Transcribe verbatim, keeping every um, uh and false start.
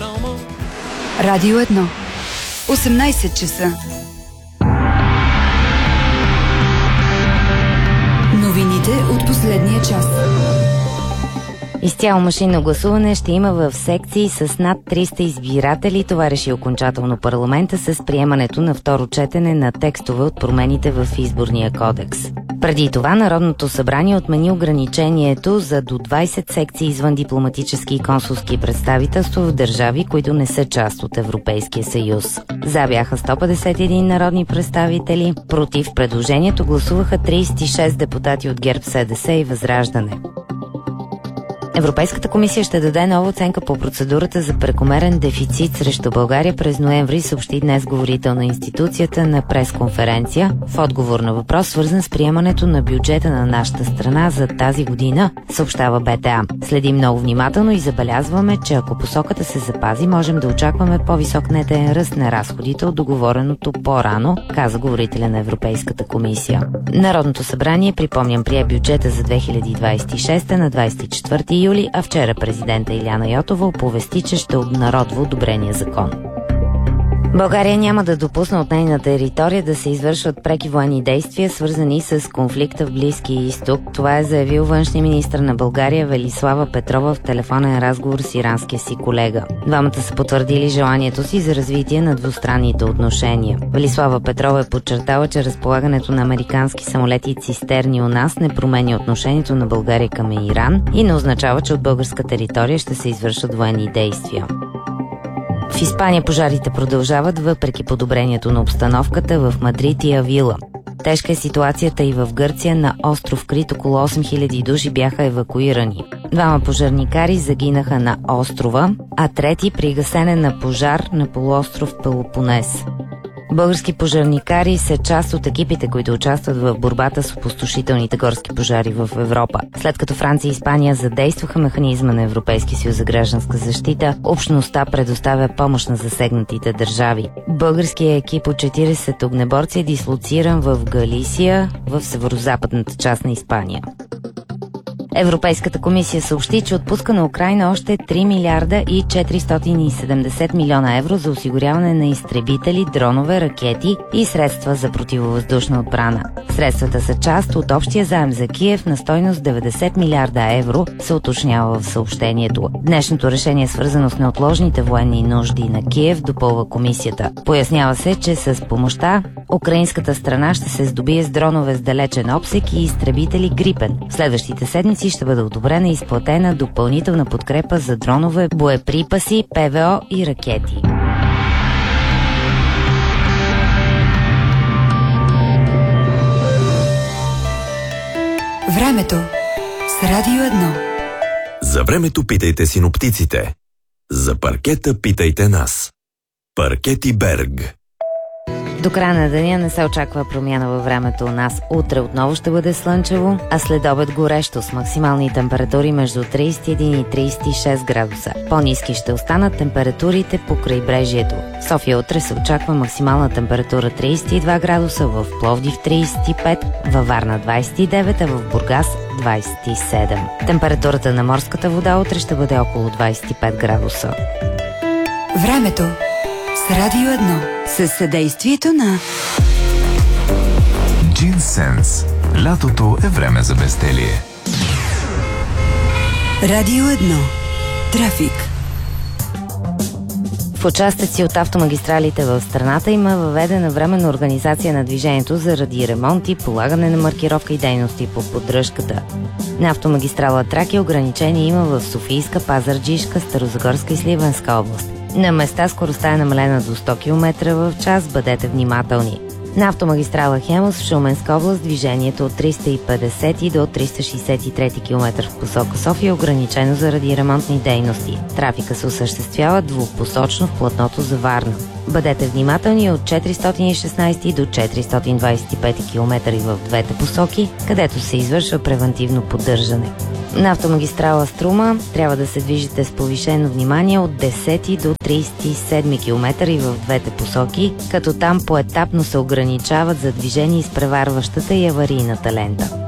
Радио едно. осемнайсет часа. Новините от последния час. Изцяло машинно гласуване ще има в секции с над триста избиратели. Това реши окончателно парламента с приемането на второ четене на текстове от промените в изборния кодекс. Преди това Народното събрание отмени ограничението за до двайсет секции извън дипломатически и консулски представителства в държави, които не са част от Европейския съюз. За бяха сто петдесет и един народни представители. Против предложението гласуваха трийсет и шест депутати от ГЕРБ, СДС и Възраждане. Европейската комисия ще даде нова оценка по процедурата за прекомерен дефицит срещу България през ноември, съобщи днес говорител на институцията на пресконференция в отговор на въпрос, свързан с приемането на бюджета на нашата страна за тази година, съобщава БТА. Следим много внимателно и забелязваме, че ако посоката се запази, можем да очакваме по-висок нетен ръст на разходите от договореното по-рано, каза говорителя на Европейската комисия. Народното събрание, припомням, прие бюджета за две хиляди двайсет и шеста на двайсет и четвърти юли, а вчера президента Иляна Йотова оповести, че ще обнародва одобрения закон. България няма да допусне от нейна територия да се извършват преки военни действия, свързани с конфликта в Близкия изток. Това е заявил външният министър на България Велислава Петрова в телефонен разговор с иранския си колега. Двамата са потвърдили желанието си за развитие на двустранните отношения. Велислава Петрова е подчертала, че разполагането на американски самолети и цистерни у нас не променя отношението на България към Иран и не означава, че от българска територия ще се извършват военни действия. В Испания пожарите продължават въпреки подобрението на обстановката в Мадрид и Авила. Тежка е ситуацията и в Гърция. На остров Крит около осем хиляди души бяха евакуирани. Двама пожарникари загинаха на острова, а трети при гасене на пожар на полуостров Пелопонес. Български пожарникари са част от екипите, които участват в борбата с опустошителните горски пожари в Европа. След като Франция и Испания задействаха механизма на Европейския съюз за гражданска защита, общността предоставя помощ на засегнатите държави. Българският екип от четирийсет огнеборци е дислоциран в Галисия, в северозападната част на Испания. Европейската комисия съобщи, че отпуска на Украйна още три милиарда и четиристотин и седемдесет милиона евро за осигуряване на изтребители, дронове, ракети и средства за противовъздушна отбрана. Средствата са част от общия заем за Киев на стойност деветдесет милиарда евро, се уточнява в съобщението. Днешното решение е свързано с неотложните военни нужди на Киев, допълва комисията. Пояснява се, че с помощта украинската страна ще се здобие с дронове с далечен обсек и изтребители Грипен. В следващите седмици ще бъде одобрена и изплатена допълнителна подкрепа за дронове, боеприпаси, ПВО и ракети. Времето с Радио едно. За времето питайте синоптиците. За паркета питайте нас. Паркети Берг. До края на деня не се очаква промяна във времето у нас. Утре отново ще бъде слънчево, а след обед горещо с максимални температури между трийсет и един и трийсет и шест градуса. По-ниски ще останат температурите по крайбрежието. В София утре се очаква максимална температура трийсет и два градуса, в Пловдив трийсет и пет, във Варна двайсет и девет, а в Бургас двайсет и седем. Температурата на морската вода утре ще бъде около двайсет и пет градуса. Времето с Радио едно. Със съдействието на Джинсенс. Лятото е време за безделие. Радио едно. Трафик. В участъци от автомагистралите в страната има въведена временна организация на движението заради ремонти, полагане на маркировка и дейности по поддръжката. На автомагистрала Тракия ограничение има в Софийска, Пазарджишка, Старозагорска и Сливенска област. На места скоростта е намалена до сто километра в час, бъдете внимателни. На автомагистрала Хемус в Шуменска област движението от триста и петдесети до триста шейсет и трети километър в посока София е ограничено заради ремонтни дейности. Трафика се осъществява двупосочно в платното за Варна. Бъдете внимателни от четиристотин и шестнайсети до четиристотин двайсет и пети километър в двете посоки, където се извършва превантивно поддържане. На автомагистрала Струма трябва да се движите с повишено внимание от десети до трийсет и седми километър и в двете посоки, като там поетапно се ограничават за движение изпреварващата и аварийната лента.